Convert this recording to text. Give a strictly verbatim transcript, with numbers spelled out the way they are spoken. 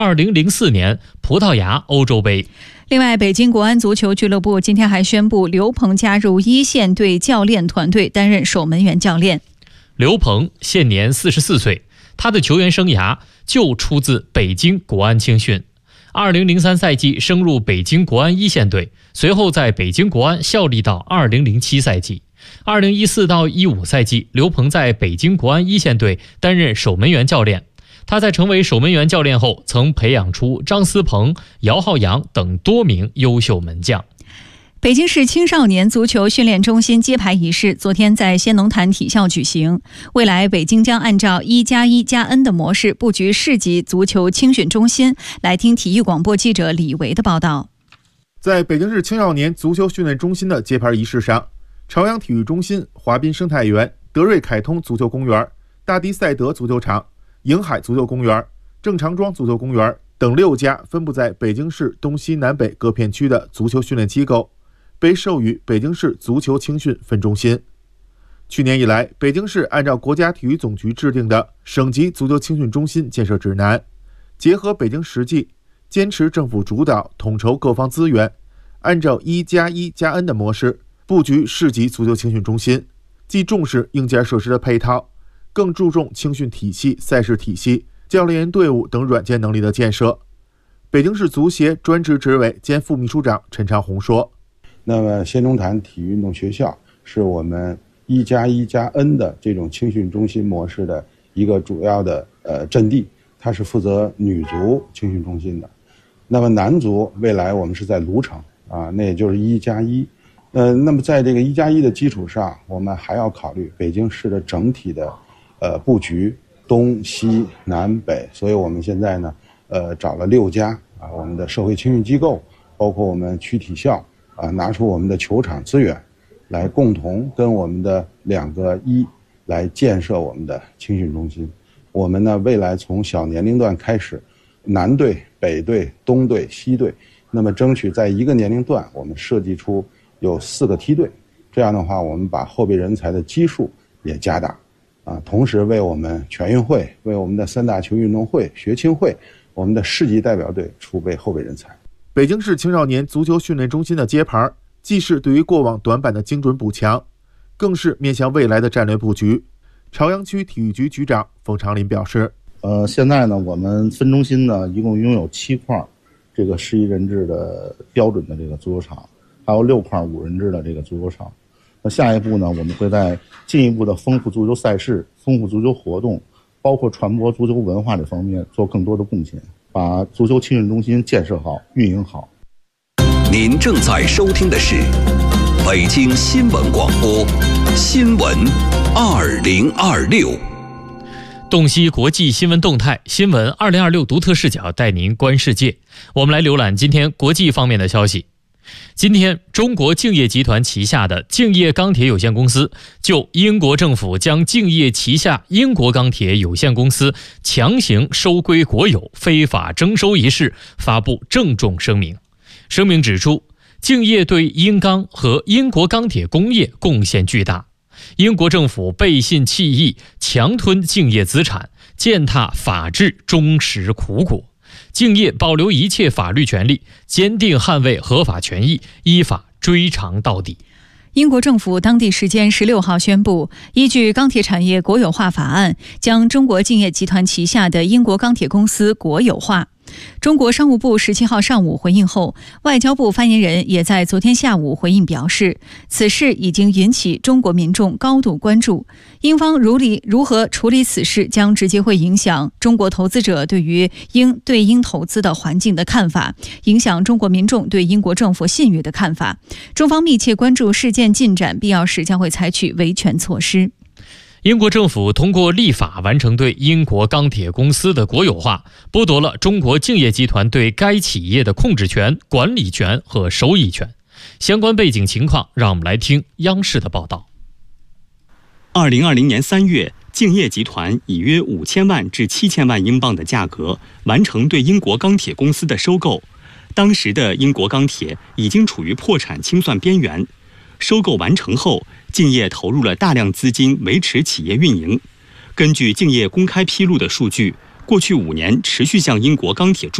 二零零四年葡萄牙欧洲杯。 另外，北京国安足球俱乐部今天还宣布，刘鹏加入一线队教练团队，担任守门员教练。 刘鹏现年四十四岁，他的球员生涯就出自北京国安青训。二零零三赛季升入北京国安一线队，随后在北京国安效力到二零零七赛季。二零一四到一五赛季，刘鹏在北京国安一线队担任守门员教练。他在成为守门员教练后，曾培养出张思鹏、姚浩洋等多名优秀门将。 北京市青少年足球训练中心揭牌仪式昨天在先农坛体校举行。未来，北京将按照一加一加 N 的模式布局市级足球青训中心。来听体育广播记者李维的报道。 在北京市青少年足球训练中心的揭牌仪式上，朝阳体育中心、华滨生态园、德瑞凯通足球公园、大迪赛德足球场、瀛海足球公园、郑长庄足球公园等六家分布在北京市东西南北各片区的足球训练机构被授予北京市足球青训分中心。去年以来，北京市按照国家体育总局制定的省级足球青训中心建设指南，结合北京实际，坚持政府主导，统筹各方资源，按照一加一加 N 的模式布局市级足球青训中心，既重视硬件设施的配套，更注重青训体系、赛事体系、教练员队伍等软件能力的建设。北京市足协专职执委兼副秘书长陈长红说： 那么先农坛体育运动学校是我们一加一加 N 的这种青训中心模式的一个主要的呃阵地，它是负责女足青训中心的。那么男足未来我们是在卢城啊，那也就是一加一。呃，那么在这个一加一的基础上，我们还要考虑北京市的整体的呃布局，东西南北，所以我们现在呢，呃找了六家啊我们的社会青训机构，包括我们区体校啊，拿出我们的球场资源，来共同跟我们的两个一来建设我们的青训中心。我们呢，未来从小年龄段开始，南队、北队、东队、西队，那么争取在一个年龄段，我们设计出有四个梯队，这样的话，我们把后备人才的基数也加大，啊，同时为我们全运会、为我们的三大球运动会、学青会、我们的市级代表队储备后备人才。 北京市青少年足球训练中心的揭牌，既是对于过往短板的精准补强，更是面向未来的战略布局。朝阳区体育局局长冯长林表示： 呃，现在呢，我们分中心呢，一共拥有七块这个十一人制的标准的这个足球场，还有六块五人制的这个足球场。那下一步呢，我们会在进一步的丰富足球赛事、丰富足球活动，包括传播足球文化这方面做更多的贡献，把足球青训中心建设好、运营好。 您正在收听的是北京新闻广播新闻二零二六。 洞悉国际新闻动态，新闻二零二六独特视角带您观世界。我们来浏览今天国际方面的消息。今天，中国敬业集团旗下的敬业钢铁有限公司就英国政府将敬业旗下英国钢铁有限公司强行收归国有、非法征收一事发布郑重声明。声明指出，敬业对英钢和英国钢铁工业贡献巨大，英国政府背信弃义，强吞敬业资产，践踏法治忠实苦果。敬业保留一切法律权利，坚定捍卫合法权益，依法追偿到底。 英国政府当地时间十六号宣布，依据钢铁产业国有化法案，将中国敬业集团旗下的英国钢铁公司国有化。中国商务部十七号上午回应后，外交部发言人也在昨天下午回应表示，此事已经引起中国民众高度关注，英方如理如何处理此事，将直接会影响中国投资者对于英对英投资的环境的看法，影响中国民众对英国政府信誉的看法。中方密切关注事件进展，必要时将会采取维权措施。 英国政府通过立法完成对英国钢铁公司的国有化，剥夺了中国敬业集团对该企业的控制权、管理权和收益权。相关背景情况，让我们来听央视的报道。 二零二零年三月，敬业集团以约五千万至七千万英镑的价格完成对英国钢铁公司的收购。当时的英国钢铁已经处于破产清算边缘。收购完成后，敬业投入了大量资金维持企业运营。根据敬业公开披露的数据， 过去五年持续向英国钢铁注